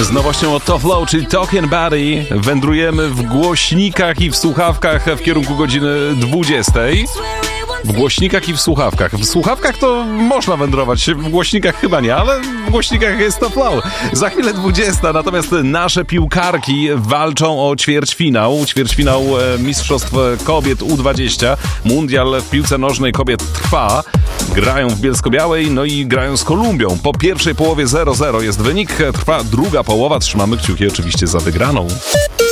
Z nowością od Tough Low, czyli Talking Buddy, wędrujemy w głośnikach i w słuchawkach w kierunku godziny 20. W głośnikach i w słuchawkach. W słuchawkach to można wędrować, w głośnikach chyba nie, ale w głośnikach jest to flow. Za chwilę 20, natomiast nasze piłkarki walczą o ćwierćfinał. Ćwierćfinał Mistrzostw Kobiet U20. Mundial w piłce nożnej kobiet trwa. Grają w Bielsko-Białej, no i grają z Kolumbią. Po pierwszej połowie 0-0 jest wynik, trwa druga połowa. Trzymamy kciuki oczywiście za wygraną.